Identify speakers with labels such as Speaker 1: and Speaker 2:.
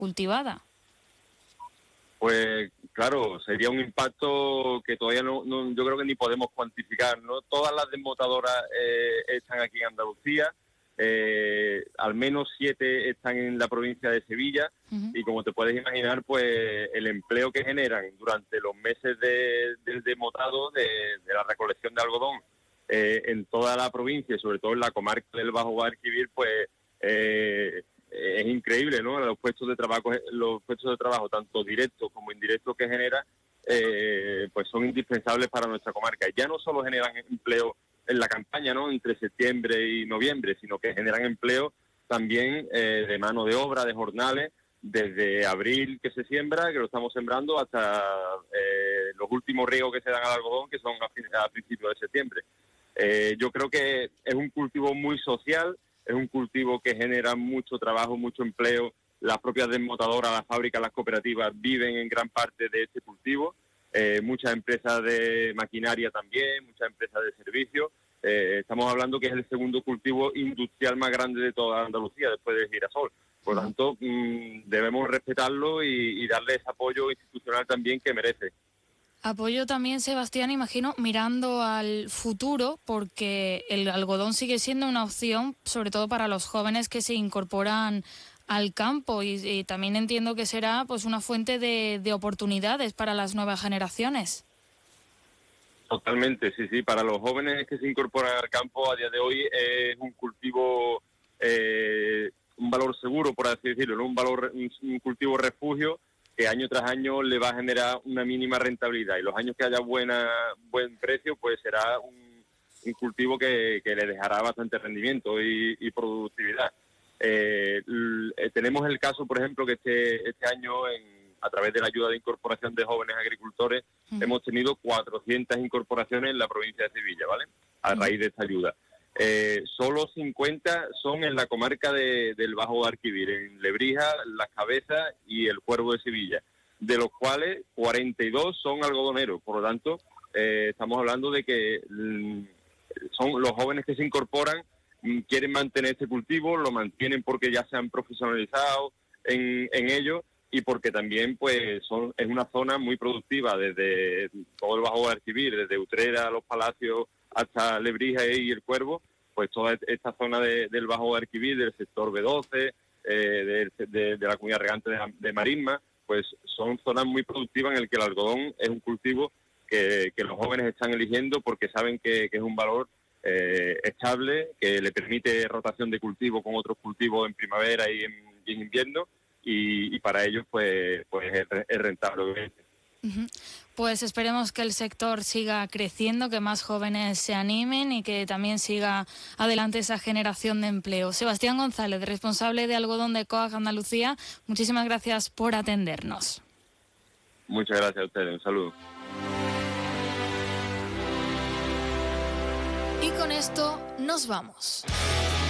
Speaker 1: cultivada.
Speaker 2: Pues claro, sería un impacto que todavía yo creo que ni podemos cuantificar, ¿no? Todas las desmotadoras están aquí en Andalucía, al menos 7 están en la provincia de Sevilla, y como te puedes imaginar, pues el empleo que generan durante los meses del desmotado, de la recolección de algodón, en toda la provincia y sobre todo en la comarca del Bajo Guadalquivir, pues es increíble, ¿no? Los puestos de trabajo tanto directos como indirectos que genera, pues son indispensables para nuestra comarca. Ya no solo generan empleo en la campaña, ¿no?, entre septiembre y noviembre, sino que generan empleo también de mano de obra, de jornales, desde abril que se siembra, que lo estamos sembrando, hasta los últimos riegos que se dan al algodón, que son a principios de septiembre. Yo creo que es un cultivo muy social, es un cultivo que genera mucho trabajo, mucho empleo. Las propias desmotadoras, las fábricas, las cooperativas viven en gran parte de este cultivo. Muchas empresas de maquinaria también, muchas empresas de servicios. Estamos hablando que es el segundo cultivo industrial más grande de toda Andalucía, después del girasol. Por lo tanto, debemos respetarlo y darle ese apoyo institucional también que merece.
Speaker 1: Apoyo también, Sebastián, imagino, mirando al futuro, porque el algodón sigue siendo una opción, sobre todo para los jóvenes que se incorporan al campo, y también entiendo que será pues una fuente de oportunidades para las nuevas generaciones.
Speaker 2: Totalmente, sí. Para los jóvenes que se incorporan al campo a día de hoy es un cultivo, un valor seguro, por así decirlo, ¿no? Un cultivo refugio que año tras año le va a generar una mínima rentabilidad, y los años que haya buen precio, pues será un cultivo que le dejará bastante rendimiento y productividad. Tenemos el caso, por ejemplo, que este año, a través de la ayuda de incorporación de jóvenes agricultores, hemos tenido 400 incorporaciones en la provincia de Sevilla, ¿vale?, a raíz de esta ayuda. Solo 50 son en la comarca del Bajo Guadalquivir, en Lebrija, Las Cabezas y el Cuervo de Sevilla, de los cuales 42 son algodoneros. Por lo tanto, estamos hablando de que son los jóvenes que se incorporan, quieren mantener este cultivo, lo mantienen porque ya se han profesionalizado en ello, y porque también pues es una zona muy productiva, desde todo el Bajo Guadalquivir, desde Utrera, Los Palacios, hasta Lebrija y el Cuervo. Pues toda esta zona del Bajo Guadalquivir, del sector B12, de la comunidad regante de Marisma, pues son zonas muy productivas en el que el algodón es un cultivo que los jóvenes están eligiendo porque saben que es un valor estable, que le permite rotación de cultivo con otros cultivos en primavera y en invierno, y para ellos pues es rentable, obviamente.
Speaker 1: Pues esperemos que el sector siga creciendo, que más jóvenes se animen y que también siga adelante esa generación de empleo. Sebastián González, responsable de algodón de COAG Andalucía, muchísimas gracias por atendernos.
Speaker 2: Muchas gracias a ustedes, un saludo.
Speaker 1: Y con esto nos vamos.